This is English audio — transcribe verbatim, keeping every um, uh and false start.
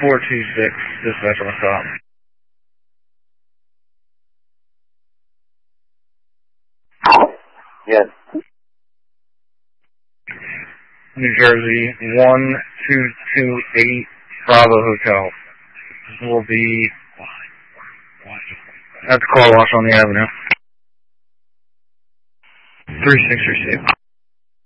four two six, dispatch on stop. Yes. New Jersey, one two two eight, Bravo Hotel. This will be at the car wash on the avenue. three six three six.